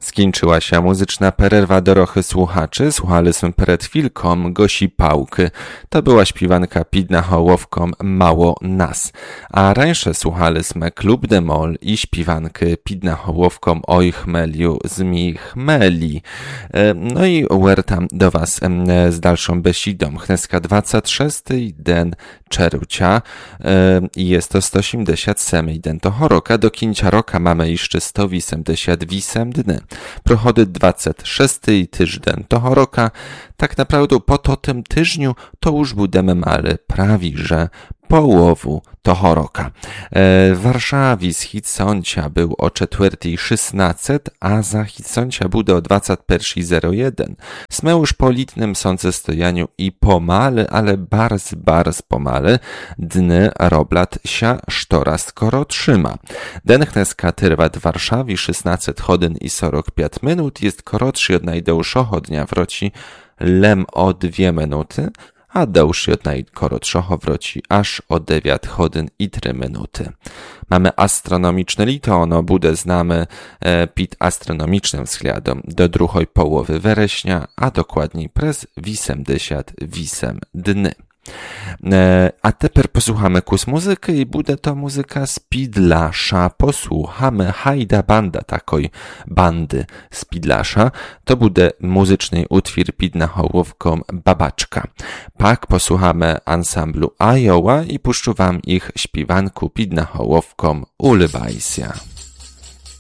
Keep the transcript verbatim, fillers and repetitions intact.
Skończyła się muzyczna pererwa dorochy słuchaczy. Słuchaliśmy przed chwilką Gosi Pałky. To była śpiewanka Pidna Hołowką Mało Nas. A rańsze słuchaliśmy Klub de Mol i śpiewankę Pidna Hołowką Oj chmeliu z mi chmeli. No i wertam do was z dalszą besidą. Chneska dwadzieścia szósty den czerwca i jest to sto osiemdziesiąt siedem den toho roka. Do końca roka mamy jeszcze sto osiemdziesiąt osiem dni. Prochody dwadzieścia szósty tydzień toho roka. Tak naprawdę po to tym tyżniu to już budemy mali prawi, że połowu toho roka. W Warszawie z Hiconcia był o czwartej szesnaście, a za Hiconcia bude o dwadzieścia pierwsza zero jeden. Sme już po litnym sądzestojaniu i pomale, ale bardzo, bardzo pomale dny roblat się sztora skoro trzyma. Den chneska trwa w Warszawie szesnaście godzin i czterdzieści pięć minut, jest korotszy od najdłuższego dnia wroci lem o dwie minuty, a dłuższy od najkorotszego wroci aż o dziewięć godzin i trzy minuty. Mamy astronomiczne lito, ono bude znamy e, pід astronomicznym względem do drugiej połowy września, a dokładniej przez osiemdziesiąt osiem dni. E, a teraz posłuchamy kus muzyki i bude to muzyka z Pidlasza. Posłuchamy Hajda Banda, takoj bandy z Pidlasza. To bude muzyczny utwór Pidna Hołowką Babaczka. Pak posłuchamy ansamblu Iowa i puszczę wam ich śpiewanku Pidna Hołowką Ulybajsia.